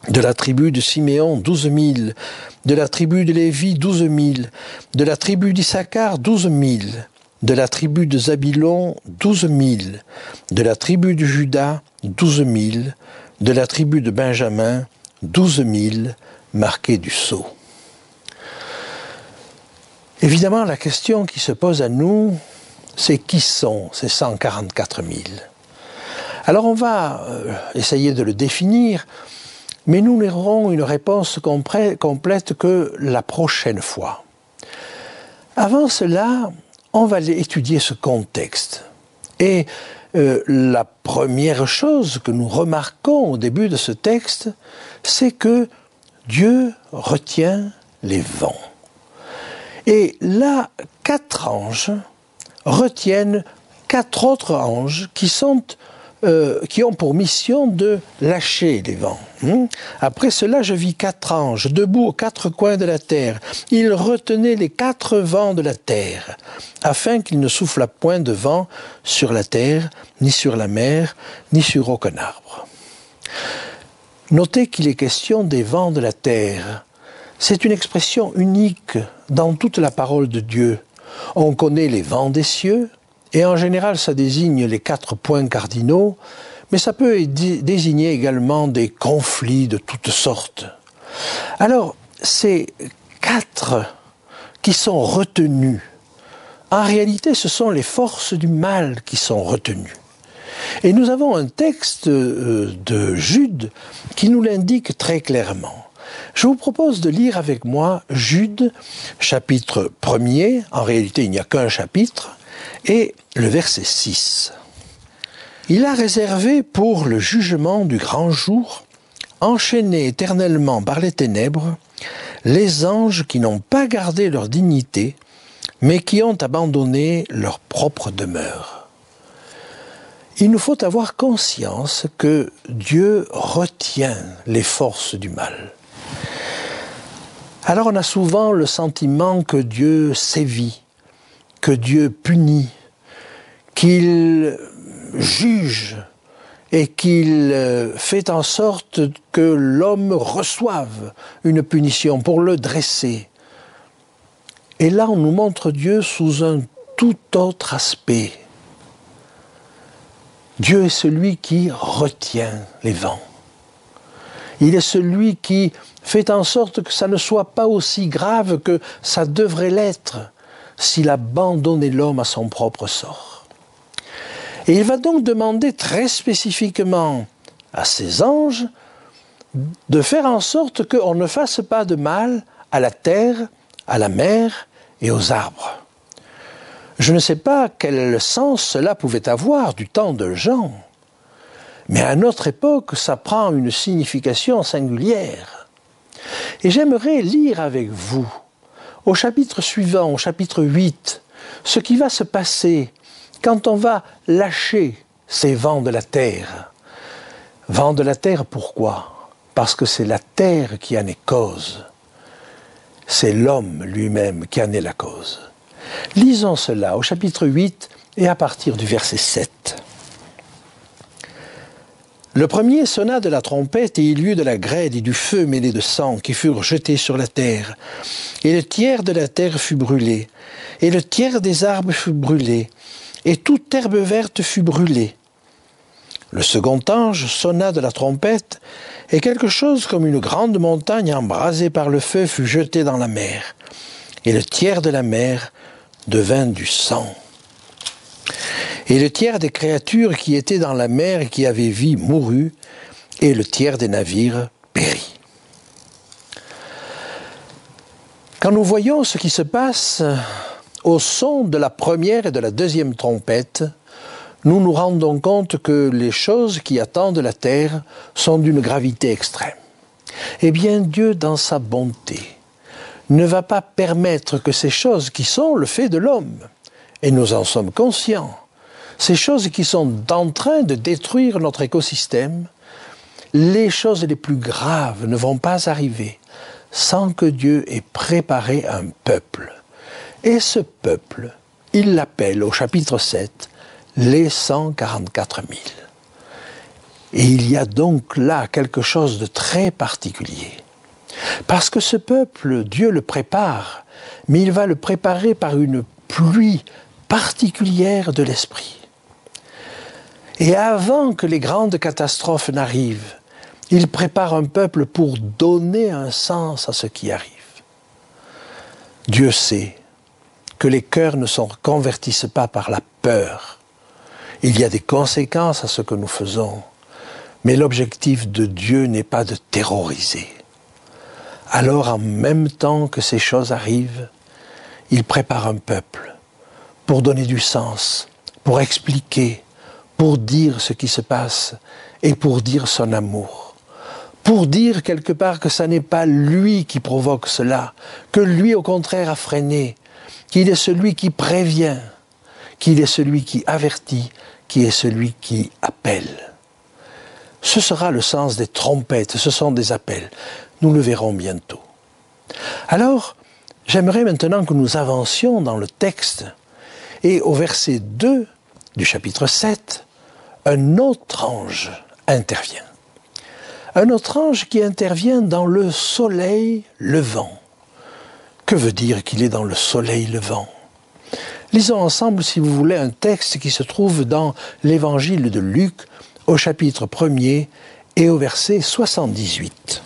De la tribu de Siméon, 12 000. De la tribu de Lévi, 12 000. De la tribu d'Issachar, 12 000. De la tribu de Zabilon, 12 000. De la tribu de Juda, 12 000. De la tribu de Benjamin, 12 000, marqués du sceau. Évidemment, la question qui se pose à nous, c'est qui sont ces 144 000 ? Alors on va essayer de le définir, mais nous n'aurons une réponse complète que la prochaine fois. Avant cela, on va étudier ce contexte. Et la première chose que nous remarquons au début de ce texte, c'est que Dieu retient les vents. Et là, 4 anges retiennent 4 autres anges qui ont pour mission de lâcher les vents. Après cela, je vis 4 anges debout aux 4 coins de la terre. Ils retenaient les 4 vents de la terre, afin qu'il ne souffle point de vent sur la terre, ni sur la mer, ni sur aucun arbre. Notez qu'il est question des vents de la terre. C'est une expression unique dans toute la parole de Dieu. On connaît les vents des cieux, et en général ça désigne les 4 points cardinaux, mais ça peut désigner également des conflits de toutes sortes. Alors, ces 4 qui sont retenus, en réalité ce sont les forces du mal qui sont retenues. Et nous avons un texte de Jude qui nous l'indique très clairement. Je vous propose de lire avec moi Jude, chapitre 1er, en réalité il n'y a qu'un chapitre, et le verset 6. « Il a réservé pour le jugement du grand jour, enchaînés éternellement par les ténèbres, les anges qui n'ont pas gardé leur dignité, mais qui ont abandonné leur propre demeure. » Il nous faut avoir conscience que Dieu retient les forces du mal. Alors on a souvent le sentiment que Dieu sévit, que Dieu punit, qu'il juge et qu'il fait en sorte que l'homme reçoive une punition pour le dresser. Et là on nous montre Dieu sous un tout autre aspect. Dieu est celui qui retient les vents. Il est celui qui fait en sorte que ça ne soit pas aussi grave que ça devrait l'être s'il abandonnait l'homme à son propre sort. Et il va donc demander très spécifiquement à ses anges de faire en sorte qu'on ne fasse pas de mal à la terre, à la mer et aux arbres. Je ne sais pas quel sens cela pouvait avoir du temps de Jean, mais à notre époque, ça prend une signification singulière. Et j'aimerais lire avec vous, au chapitre suivant, au chapitre 8, ce qui va se passer quand on va lâcher ces vents de la terre. Vents de la terre, pourquoi ? Parce que c'est la terre qui en est cause. C'est l'homme lui-même qui en est la cause. Lisons cela au chapitre 8 et à partir du verset 7. Le premier sonna de la trompette et il y eut de la grêle et du feu mêlé de sang qui furent jetés sur la terre. Et le tiers de la terre fut brûlé, et le tiers des arbres fut brûlé, et toute herbe verte fut brûlée. Le second ange sonna de la trompette, et quelque chose comme une grande montagne embrasée par le feu fut jetée dans la mer. Et le tiers de la mer devint du sang. Et le tiers des créatures qui étaient dans la mer et qui avaient vie mourut, et le tiers des navires périt. Quand nous voyons ce qui se passe au son de la première et de la deuxième trompette, nous nous rendons compte que les choses qui attendent la terre sont d'une gravité extrême. Eh bien, Dieu, dans sa bonté, ne va pas permettre que ces choses qui sont le fait de l'homme, et nous en sommes conscients, ces choses qui sont en train de détruire notre écosystème, les choses les plus graves ne vont pas arriver sans que Dieu ait préparé un peuple. Et ce peuple, il l'appelle au chapitre 7, les 144 000. Et il y a donc là quelque chose de très particulier. Parce que ce peuple, Dieu le prépare, mais il va le préparer par une pluie particulière de l'Esprit. Et avant que les grandes catastrophes n'arrivent, il prépare un peuple pour donner un sens à ce qui arrive. Dieu sait que les cœurs ne se convertissent pas par la peur. Il y a des conséquences à ce que nous faisons, mais l'objectif de Dieu n'est pas de terroriser. Alors, en même temps que ces choses arrivent, il prépare un peuple pour donner du sens, pour expliquer, pour dire ce qui se passe et pour dire son amour. Pour dire quelque part que ce n'est pas lui qui provoque cela, que lui au contraire a freiné, qu'il est celui qui prévient, qu'il est celui qui avertit, qui est celui qui appelle. Ce sera le sens des trompettes, ce sont des appels. Nous le verrons bientôt. Alors, j'aimerais maintenant que nous avancions dans le texte et au verset 2 du chapitre 7, un autre ange intervient. Un autre ange qui intervient dans le soleil levant. Que veut dire qu'il est dans le soleil levant? Lisons ensemble, si vous voulez, un texte qui se trouve dans l'évangile de Luc, au chapitre 1er et au verset 78.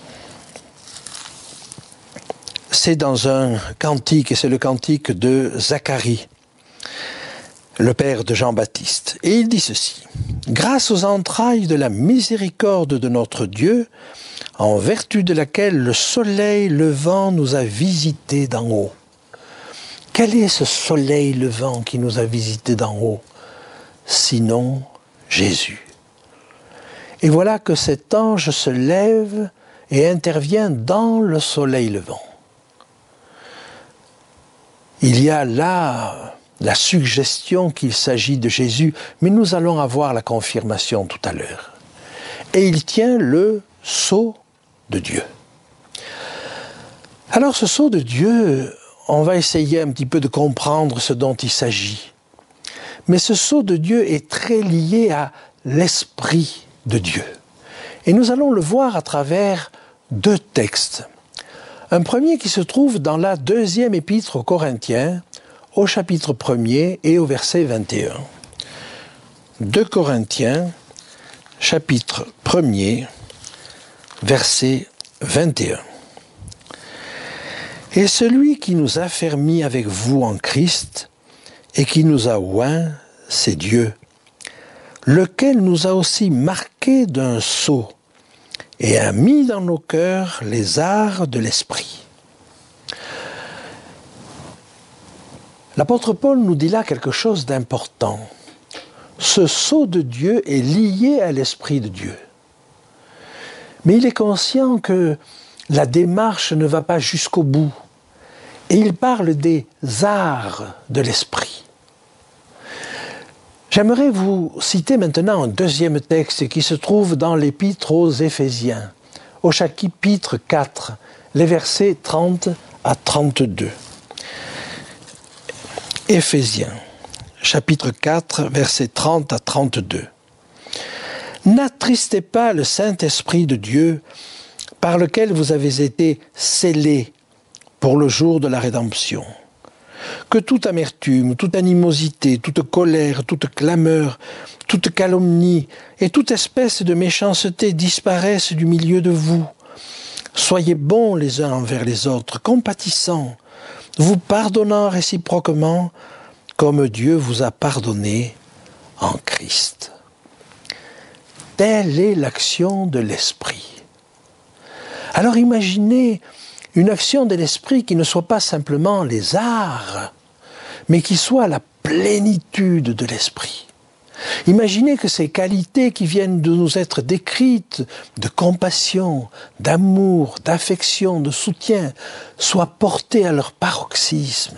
C'est dans un cantique, et c'est le cantique de Zacharie, le père de Jean-Baptiste. Et il dit ceci: « Grâce aux entrailles de la miséricorde de notre Dieu, en vertu de laquelle le soleil levant nous a visités d'en haut. » Quel est ce soleil levant qui nous a visités d'en haut? Sinon Jésus. Et voilà que cet ange se lève et intervient dans le soleil levant. Il y a là la suggestion qu'il s'agit de Jésus, mais nous allons avoir la confirmation tout à l'heure. Et il tient le sceau de Dieu. Alors ce sceau de Dieu, on va essayer un petit peu de comprendre ce dont il s'agit. Mais ce sceau de Dieu est très lié à l'Esprit de Dieu. Et nous allons le voir à travers deux textes. Un premier qui se trouve dans la deuxième épître aux Corinthiens, au chapitre 1er et au verset 21. 2 Corinthiens, chapitre 1er, verset 21. « Et celui qui nous a fermis avec vous en Christ et qui nous a oints, c'est Dieu, lequel nous a aussi marqués d'un sceau et a mis dans nos cœurs les arts de l'esprit. » L'apôtre Paul nous dit là quelque chose d'important. Ce sceau de Dieu est lié à l'Esprit de Dieu. Mais il est conscient que la démarche ne va pas jusqu'au bout. Et il parle des arts de l'esprit. J'aimerais vous citer maintenant un deuxième texte qui se trouve dans l'épître aux Éphésiens, au chapitre 4, les versets 30 à 32. Éphésiens, chapitre 4, versets 30 à 32. « N'attristez pas le Saint-Esprit de Dieu, par lequel vous avez été scellés pour le jour de la rédemption. Que toute amertume, toute animosité, toute colère, toute clameur, toute calomnie et toute espèce de méchanceté disparaissent du milieu de vous. Soyez bons les uns envers les autres, compatissants, vous pardonnant réciproquement, comme Dieu vous a pardonné en Christ. » Telle est l'action de l'Esprit. Alors imaginez une action de l'Esprit qui ne soit pas simplement les arts, mais qui soit la plénitude de l'Esprit. Imaginez que ces qualités qui viennent de nous être décrites, de compassion, d'amour, d'affection, de soutien, soient portées à leur paroxysme.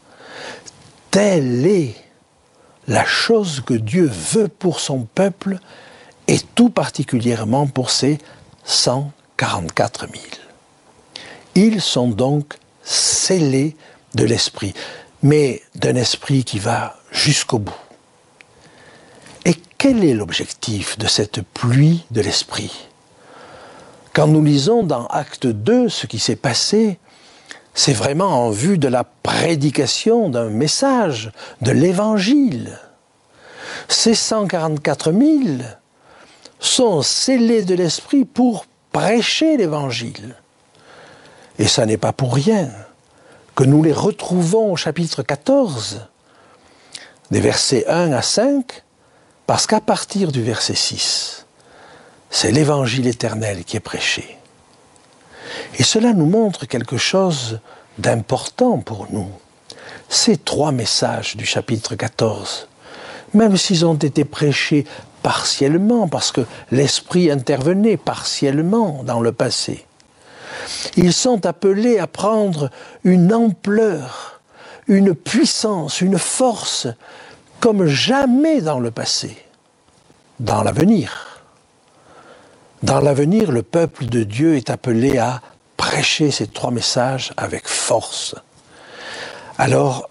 Telle est la chose que Dieu veut pour son peuple et tout particulièrement pour ses 144 000. Ils sont donc scellés de l'Esprit, mais d'un esprit qui va jusqu'au bout. Et Quel est l'objectif de cette pluie de l'Esprit? Quand nous lisons dans Acte 2 ce qui s'est passé, c'est vraiment en vue de la prédication d'un message, de l'Évangile. Ces 144 000 sont scellés de l'Esprit pour prêcher l'Évangile. Et ça n'est pas pour rien que nous les retrouvons au chapitre 14, des versets 1 à 5, parce qu'à partir du verset 6, c'est l'Évangile éternel qui est prêché. Et cela nous montre quelque chose d'important pour nous. Ces 3 messages du chapitre 14, même s'ils ont été prêchés partiellement, parce que l'Esprit intervenait partiellement dans le passé, ils sont appelés à prendre une ampleur, une puissance, une force, comme jamais dans le passé, dans l'avenir. Dans l'avenir, le peuple de Dieu est appelé à prêcher ces 3 messages avec force. Alors,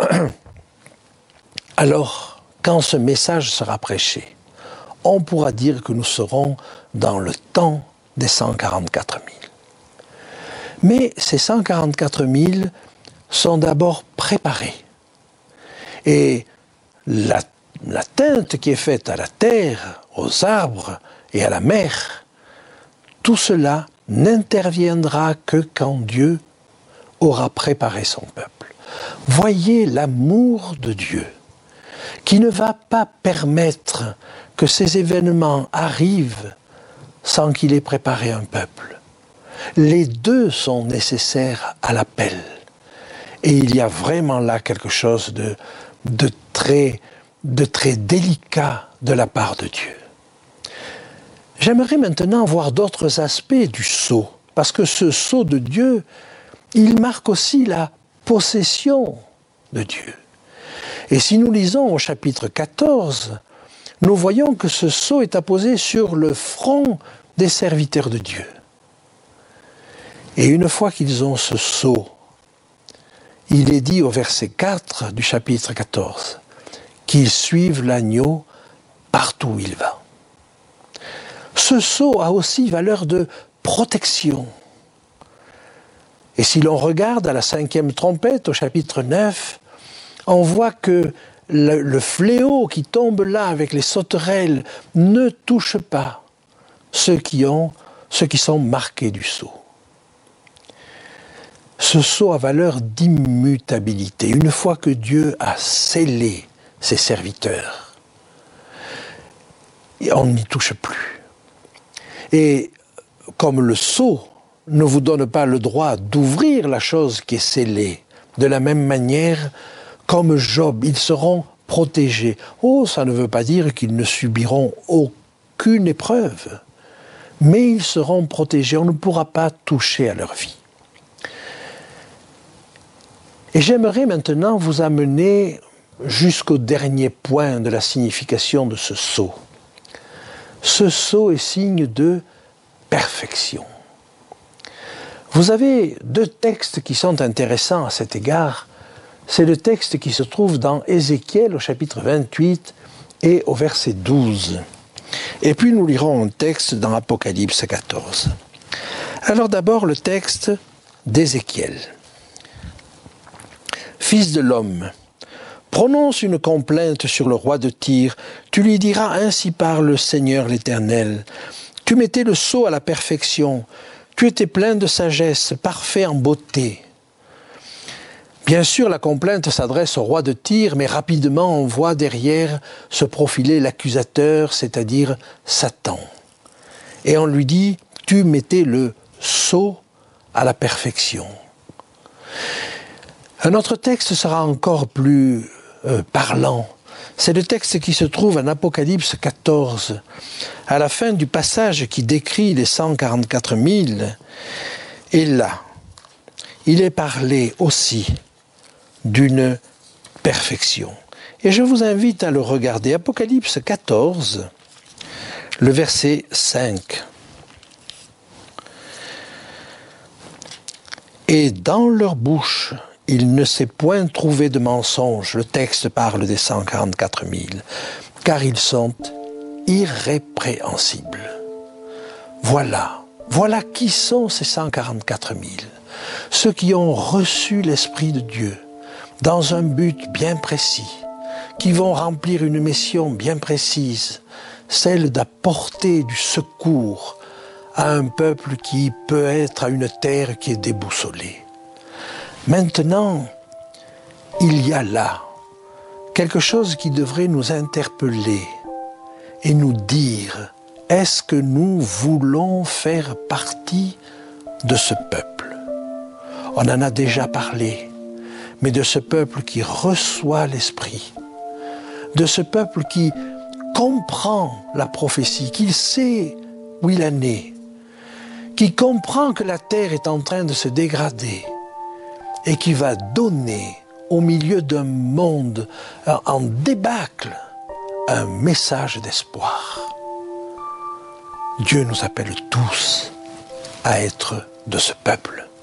quand ce message sera prêché, on pourra dire que nous serons dans le temps des 144 000. Mais ces 144 000 sont d'abord préparés. Et l'atteinte qui est faite à la terre, aux arbres et à la mer, tout cela n'interviendra que quand Dieu aura préparé son peuple. Voyez l'amour de Dieu, qui ne va pas permettre que ces événements arrivent sans qu'il ait préparé un peuple. Les deux sont nécessaires à l'appel. Et il y a vraiment là quelque chose de très délicat de la part de Dieu. J'aimerais maintenant voir d'autres aspects du sceau, parce que ce sceau de Dieu, il marque aussi la possession de Dieu. Et si nous lisons au chapitre 14, nous voyons que ce sceau est apposé sur le front des serviteurs de Dieu. Et une fois qu'ils ont ce sceau, il est dit au verset 4 du chapitre 14 qu'ils suivent l'agneau partout où il va. Ce sceau a aussi valeur de protection. Et si l'on regarde à la 5e trompette, au chapitre 9, on voit que le fléau qui tombe là avec les sauterelles ne touche pas ceux qui sont marqués du sceau. Ce sceau a valeur d'immutabilité. Une fois que Dieu a scellé ses serviteurs, on n'y touche plus. Et comme le sceau ne vous donne pas le droit d'ouvrir la chose qui est scellée, de la même manière, comme Job, ils seront protégés. Oh, ça ne veut pas dire qu'ils ne subiront aucune épreuve, mais ils seront protégés, on ne pourra pas toucher à leur vie. Et j'aimerais maintenant vous amener jusqu'au dernier point de la signification de ce sceau. Ce sceau est signe de perfection. Vous avez 2 textes qui sont intéressants à cet égard. C'est le texte qui se trouve dans Ézéchiel au chapitre 28 et au verset 12. Et puis nous lirons un texte dans Apocalypse 14. Alors d'abord le texte d'Ézéchiel. Fils de l'homme, prononce une complainte sur le roi de Tyr. Tu lui diras, ainsi parle le Seigneur l'Éternel. Tu mettais le sceau à la perfection. Tu étais plein de sagesse, parfait en beauté. Bien sûr, la complainte s'adresse au roi de Tyr, mais rapidement on voit derrière se profiler l'accusateur, c'est-à-dire Satan. Et on lui dit, tu mettais le sceau à la perfection. Un autre texte sera encore plus parlant. C'est le texte qui se trouve en Apocalypse 14, à la fin du passage qui décrit les 144 000. Et là, il est parlé aussi d'une perfection. Et je vous invite à le regarder. Apocalypse 14, le verset 5. Et dans leur bouche, il ne s'est point trouvé de mensonge. Le texte parle des 144 000, car ils sont irrépréhensible. Voilà qui sont ces 144 000, ceux qui ont reçu l'Esprit de Dieu dans un but bien précis, qui vont remplir une mission bien précise, celle d'apporter du secours à un peuple qui peut être à une terre qui est déboussolée. Maintenant, il y a là quelque chose qui devrait nous interpeller et nous dire, est-ce que nous voulons faire partie de ce peuple? On en a déjà parlé, mais de ce peuple qui reçoit l'Esprit, de ce peuple qui comprend la prophétie, qui sait où il en est, qui comprend que la terre est en train de se dégrader et qui va donner au milieu d'un monde en débâcle un message d'espoir. Dieu nous appelle tous à être de ce peuple.